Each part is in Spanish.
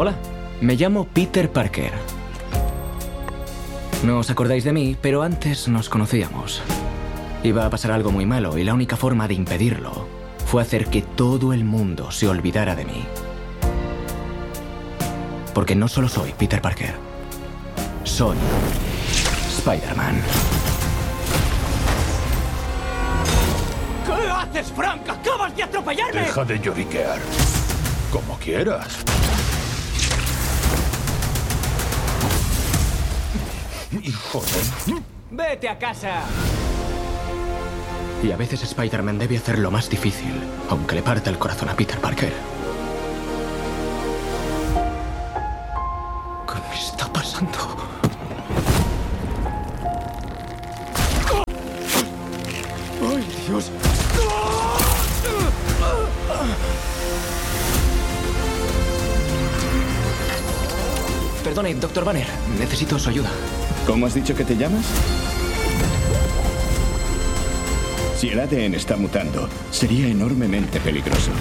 Hola, me llamo Peter Parker. No os acordáis de mí, pero antes nos conocíamos. Iba a pasar algo muy malo y la única forma de impedirlo fue hacer que todo el mundo se olvidara de mí. Porque no solo soy Peter Parker, soy Spider-Man. ¿Qué haces, Frank? ¡Acabas de atropellarme! Deja de lloriquear. Como quieras. Hijo de... ¡Vete a casa! Y a veces Spider-Man debe hacer lo más difícil, aunque le parta el corazón a Peter Parker. ¿Qué me está pasando? ¡Ay, Dios! Perdone, Dr. Banner. Necesito su ayuda. ¿Cómo has dicho que te llamas? Si el ADN está mutando, sería enormemente peligroso.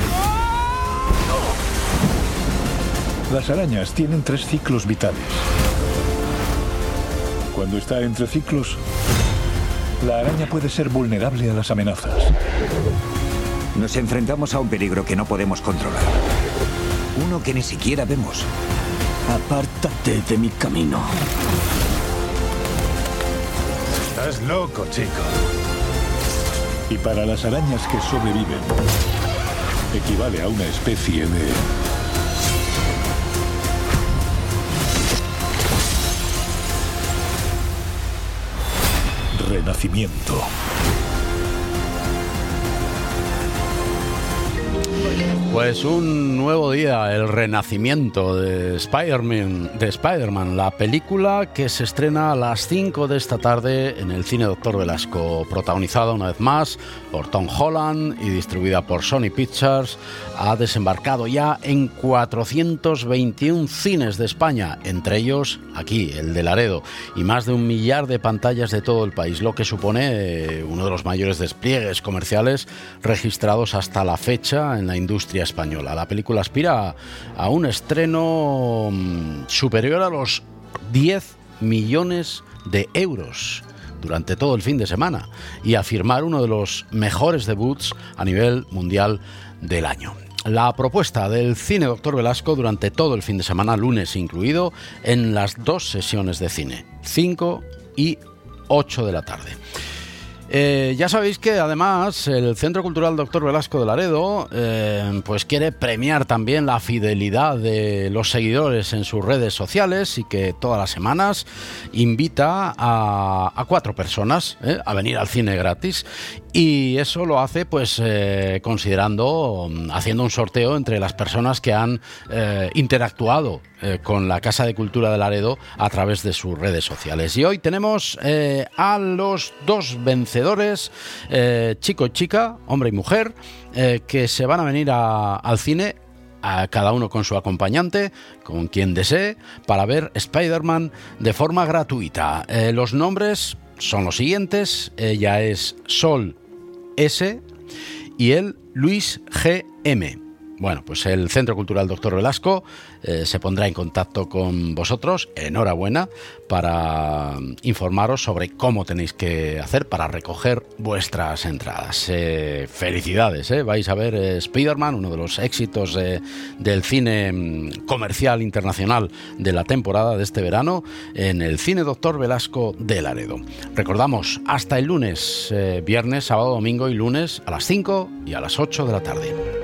Las arañas tienen 3 ciclos vitales. Cuando está entre ciclos, la araña puede ser vulnerable a las amenazas. Nos enfrentamos a un peligro que no podemos controlar. Uno que ni siquiera vemos. Apártate de mi camino. Estás loco, chico. Y para las arañas que sobreviven, equivale a una especie de... renacimiento. Pues un nuevo día, el renacimiento de Spider-Man, la película que se estrena a las 5 de esta tarde en el cine Dr. Velasco, protagonizada una vez más por Tom Holland y distribuida por Sony Pictures. Ha desembarcado ya en 421 cines de España, entre ellos aquí, el de Laredo, y más de 1 millar de pantallas de todo el país, lo que supone uno de los mayores despliegues comerciales registrados hasta la fecha en la industria española. La película aspira a un estreno superior a los 10 millones de euros durante todo el fin de semana y a firmar uno de los mejores debuts a nivel mundial del año. La propuesta del cine Dr. Velasco durante todo el fin de semana, lunes incluido, en las 2 sesiones de cine, 5 y 8 de la tarde. Ya sabéis que además el Centro Cultural Dr. Velasco de Laredo pues quiere premiar también la fidelidad de los seguidores en sus redes sociales y que todas las semanas invita a 4 personas a venir al cine gratis, y eso lo hace pues haciendo un sorteo entre las personas que han interactuado con la Casa de Cultura de Laredo a través de sus redes sociales. Y hoy tenemos a los 2 vencedores, chico y chica, hombre y mujer, que se van a venir al cine, a cada uno con su acompañante, con quien desee, para ver Spider-Man de forma gratuita. Los nombres son los siguientes: ella es Sol S y él Luis GM. Bueno, pues el Centro Cultural Dr. Velasco se pondrá en contacto con vosotros, enhorabuena, para informaros sobre cómo tenéis que hacer para recoger vuestras entradas. Felicidades, vais a ver Spider-Man, uno de los éxitos del cine comercial internacional de la temporada de este verano, en el cine Dr. Velasco de Laredo. Recordamos, hasta el lunes, viernes, sábado, domingo y lunes a las 5 y a las 8 de la tarde.